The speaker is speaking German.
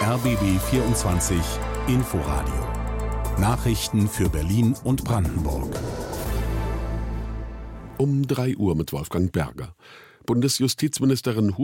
RBB 24 Inforadio. Nachrichten für Berlin und Brandenburg. Um 3 Uhr mit Wolfgang Berger. Bundesjustizministerin